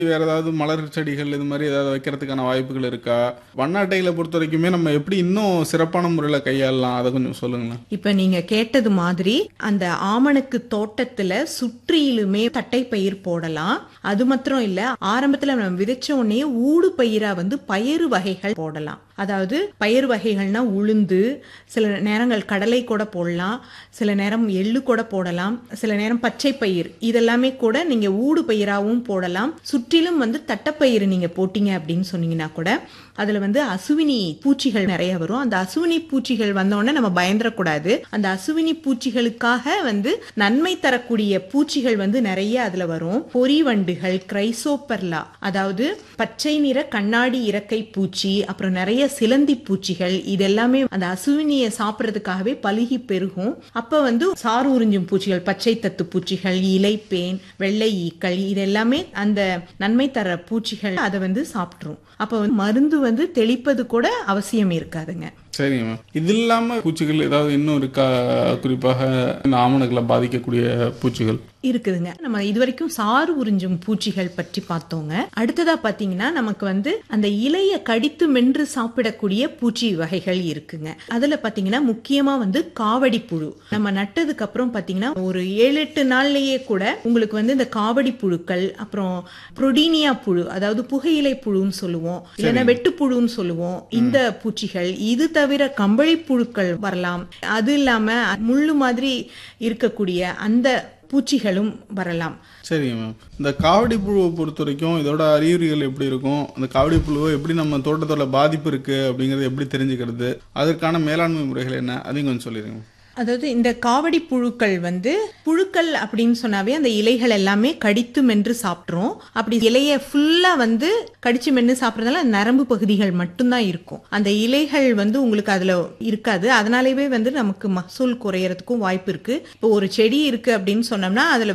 வேற ஏதாவது மலர் செடிகள் இது மாதிரி ஏதாவது வைக்கிறதுக்கான வாய்ப்புகள் இருக்கா? வண்ண அட்டைகளை பொறுத்த வரைக்குமே நம்ம எப்படி இன்னும் சிறப்பான முறையில கையாளலாம்? அத கொஞ்சம் சொல்லுங்களேன். இப்ப நீங்க கேட்டது மாதிரி அந்த ஆமணக்கு தோட்டத்துல சுற்றிலுமே தட்டை பயிர் போடலாம். அது மாத்திரம் இல்ல, ஆரம்பத்துல நம்ம விதைச்ச உடனே ஊடு பயிரா பயறு வகைகள் போடலாம். அதாவது பயிர் வகைகள்னா உளுந்து, சில நேரங்கள் கடலை கூட போடலாம், சில நேரம் எள்ளு கூட போடலாம், சில நேரம் பச்சை பயிர், இதெல்லாமே கூட நீங்க ஊடு பயிராகவும் போடலாம். சுற்றிலும் தட்டப்பயிர் நீங்க போட்டீங்க அப்படின்னு சொன்னீங்கன்னா கூட அதுல அசுவினி பூச்சிகள் நிறைய வரும். அந்த அசுவினி பூச்சிகள் வந்தோடனே நம்ம பயந்துடக்கூடாது. அந்த அசுவினி பூச்சிகளுக்காக நன்மை தரக்கூடிய பூச்சிகள் நிறைய அதுல வரும். பொறி வண்டுகள், கிரைசோபெர்லா, அதாவது பச்சை நிற கண்ணாடி இறக்கை பூச்சி, அப்புறம் நிறைய சிலந்தி பூச்சிகள், இதெல்லாமே அந்த அசுவினியை சாப்பிட்றதுக்காகவே பலுகி பெருகும். அப்ப சாறு உறிஞ்சும் பூச்சிகள், பச்சை தத்து பூச்சிகள், இலைப்பேன், வெள்ளை ஈக்கள், இதெல்லாமே அந்த நன்மை தர பூச்சிகள் அதை சாப்பிட்ரும். அப்ப மருந்து தெளிப்பது கூட அவசியம் இருக்காதுங்க. சரிங்க மேம். இது இல்லாம பூச்சிகள் ஏதாவது இன்னும் இருக்கா? குறிப்பாக இந்த ஆமணக்குல பாதிக்கக்கூடிய பூச்சிகள் இருக்குதுங்க. நம்ம இதுவரைக்கும் சாறு உறிஞ்சும் பூச்சிகள் பற்றி பார்த்தோங்க. அடுத்ததா பாத்தீங்கன்னா நமக்கு அந்த இலைய கடித்து மென்று சாப்பிடக்கூடிய பூச்சி வகைகள் இருக்குங்க. அதுல பாத்தீங்கன்னா முக்கியமா காவடி புழு. நம்ம நட்டதுக்கு அப்புறம் பாத்தீங்கன்னா ஒரு 7-8 நாள்லயே கூட உங்களுக்கு இந்த காவடி புழுக்கள், அப்புறம் புரோடீனியா புழு, அதாவது புகையிலை புழுன்னு சொல்லுவோம், இல்லைன்னா வெட்டுப்புழுன்னு சொல்லுவோம், இந்த பூச்சிகள், இது தவிர கம்பளி புழுக்கள் வரலாம். அது இல்லாம முள்ளு மாதிரி இருக்கக்கூடிய அந்த பூச்சிகளும் வரலாம். சரிங்க மேம். இந்த காவடி புழுவை பொறுத்த வரைக்கும் இதோட அறிகுறிகள் எப்படி இருக்கும்? அந்த காவடி புழுவை எப்படி நம்ம தோட்டத்தோட பாதிப்பு இருக்கு அப்படிங்கறது எப்படி தெரிஞ்சுக்கிறது? அதற்கான மேலாண்மை முறைகள் என்ன? அதையும் கொஞ்சம் சொல்லிடுங்க. அதாவது இந்த காவடி புழுக்கள் புழுக்கள் அப்படின்னு சொன்னாவே அந்த இலைகள் எல்லாமே கடித்து மென்று சாப்பிட்றோம். அப்படி இலைய ஃபுல்லா கடிச்சு மென்று சாப்பிட்றதால நரம்பு பகுதிகள் மட்டும்தான் இருக்கும். அந்த இலைகள் உங்களுக்கு அதுல இருக்காது. அதனாலேயே நமக்கு மகசூல் குறையறதுக்கும் வாய்ப்பு இருக்கு. இப்போ ஒரு செடி இருக்கு அப்படின்னு சொன்னோம்னா அதுல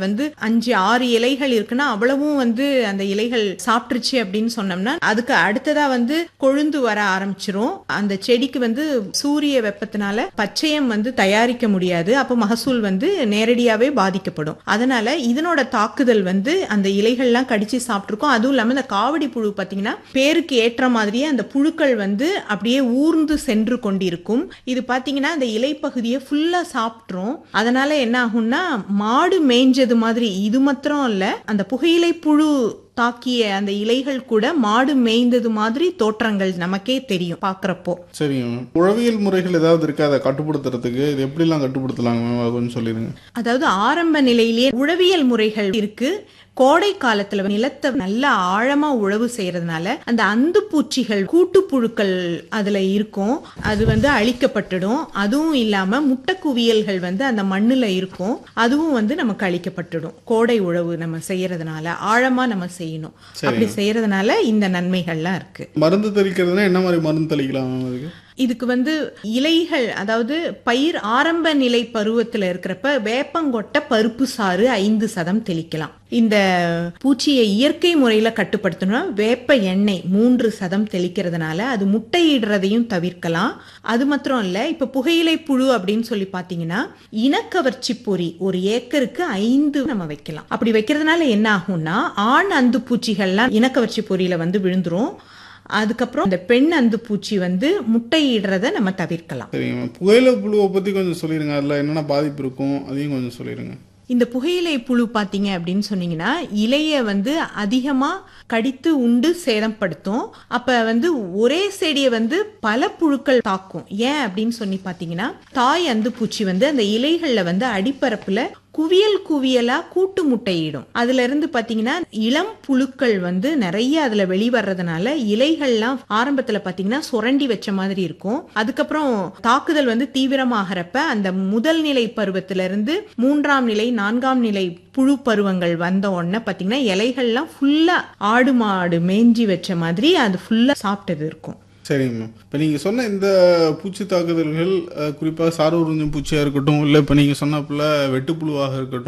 5-6 இலைகள் இருக்குன்னா அவ்வளவும் அந்த இலைகள் சாப்பிட்டுருச்சு அப்படின்னு சொன்னோம்னா அதுக்கு அடுத்ததா கொழுந்து வர ஆரம்பிச்சிரும். அந்த செடிக்கு சூரிய வெப்பத்தினால பச்சையம் தயாரிக்க முடியாது. அப்ப மகசூல் நேரடியாவே பாதிக்கப்படும். அதனால இதனோட தாக்குதல் அந்த இலைகள்லாம் கடிச்சு சாப்பிட்டுருக்கோம். அதுவும் இல்லாம இந்த காவடி புழு பாத்தீங்கன்னா பேருக்கு ஏற்ற மாதிரியே அந்த புழுக்கள் அப்படியே ஊர்ந்து சென்று கொண்டிருக்கும். இது பாத்தீங்கன்னா அந்த இலை பகுதியை ஃபுல்லா சாப்பிட்ரும். அதனால என்ன ஆகும்னா மாடு மேய்ஞ்சது மாதிரி, இது மாத்திரம் இல்ல, அந்த புகையிலை புழு தாக்கிய அந்த இலைகள் கூட மாடு மேய்ந்தது மாதிரி தோற்றங்கள் நமக்கே தெரியும் பாக்குறப்போ. சரிங்க மேம். உழவியல் முறைகள் ஏதாவது இருக்கா அதை கட்டுப்படுத்துறதுக்கு? இது எப்படிலாம் கட்டுப்படுத்தலாங்க மேம்? அது கொஞ்சம் சொல்லிடுங்க. அதாவது ஆரம்ப நிலையிலேயே உழவியல் முறைகள் இருக்கு. கோடை காலத்துல நிலத்தை நல்லா ஆழமா உழவு செய்யறதுனால அந்த அந்து பூச்சிகள், கூட்டுப்புழுக்கள் அதுல இருக்கும். அது அழிக்கப்பட்டுடும். அதுவும் இல்லாம முட்டை குவியல்கள் அந்த மண்ணுல இருக்கும். அதுவும் நமக்கு அழிக்கப்பட்டுடும். கோடை உழவு நம்ம செய்யறதுனால ஆழமா நம்ம செய்யணும். அப்படி செய்யறதுனால இந்த நன்மைகள்லாம் இருக்கு. மருந்து தெளிக்கிறதுனா என்ன மாதிரி மருந்து தெளிக்கலாம் அதுக்கு? இதுக்கு இலைகள், அதாவது பயிர் ஆரம்ப நிலை பருவத்துல இருக்கிறப்ப வேப்பங்கொட்டை பருப்பு சாறு 5% தெளிக்கலாம். இந்த பூச்சியை இயற்கை முறையில கட்டுப்படுத்தணும்னா வேப்ப எண்ணெய் 3% தெளிக்கிறதுனால அது முட்டையிடுறதையும் தவிர்க்கலாம். அது மாத்திரம் இல்ல, இப்ப புகையிலை புழு அப்படின்னு சொல்லி பாத்தீங்கன்னா இனக்கவர்ச்சி பொறி ஒரு ஏக்கருக்கு 5 நம்ம வைக்கலாம். அப்படி வைக்கிறதுனால என்ன ஆகும்னா ஆண் அந்து பூச்சிகள்லாம் இனக்கவர்ச்சி பொறியில விழுந்துரும். அதுக்கப்புறம் இந்த பெண் அந்து பூச்சி முட்டையிடுறத நம்ம தவிர்க்கலாம். சரிங்க. புகையிலை புழுவை பத்தி கொஞ்சம் சொல்லிருங்க. அதுல என்னென்ன பாதிப்பு இருக்கும் அதையும் கொஞ்சம் சொல்லிருங்க. இந்த புகையிலை புழு பாத்தீங்க அப்படின்னு சொன்னீங்கன்னா இலைய அதிகமா கடித்து உண்டு சேதப்படுத்தும். அப்ப ஒரே செடியை பல புழுக்கள் தாக்கும். ஏன் அப்படின்னு சொல்லி பாத்தீங்கன்னா தாய் அந்து பூச்சி அந்த இலைகள்ல அடிப்பரப்புல குவியல் குவியலா கூட்டு முட்டையிடும். அதுல இருந்து பாத்தீங்கன்னா இளம் புழுக்கள் நிறைய அதுல வெளிவர்றதுனால இலைகள்லாம் ஆரம்பத்துல பாத்தீங்கன்னா சுரண்டி வச்ச மாதிரி இருக்கும். அதுக்கப்புறம் தாக்குதல் தீவிரமாகறப்ப அந்த முதல் நிலை பருவத்தில இருந்து 3ஆம் நிலை 4ஆம் நிலை புழு பருவங்கள் வந்த உடனே பாத்தீங்கன்னா இலைகள்லாம் ஃபுல்லா ஆடு மாடு மேஞ்சி வச்ச மாதிரி அது ஃபுல்லா சாப்பிட்டது இருக்கும். சரிங்க மேம். இப்போ நீங்கள் சொன்ன இந்த பூச்சி தாக்குதல்கள் குறிப்பாக சாறு உறிஞ்சும் பூச்சியாக இருக்கட்டும், இல்லை இப்போ நீங்கள் சொன்னப்பல வெட்டுப்புழுவாக இருக்கட்டும்,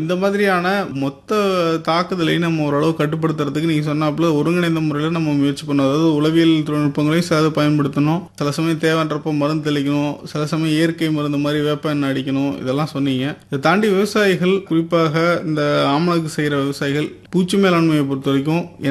இந்த மாதிரியான மொத்த தாக்குதலையும் நம்ம ஓரளவு கட்டுப்படுத்துறதுக்கு நீங்க சொன்னாப்புல ஒருங்கிணைந்த முறையில் நம்ம முயற்சி பண்ணணும். அதாவது உளவியல் தொழில்நுட்பங்களையும் சில பயன்படுத்தணும், சில சமயம் தேவைன்றப்போ மருந்து தெளிக்கணும், சில சமயம் இயற்கை மருந்து மாதிரி வேப்ப எண்ணெய் அடிக்கணும், இதெல்லாம் சொன்னீங்க. இதை தாண்டி விவசாயிகள், குறிப்பாக இந்த ஆமணக்கு செய்யற விவசாயிகள் பூச்சி மேலாண்மையை பொறுத்த வரைக்கும்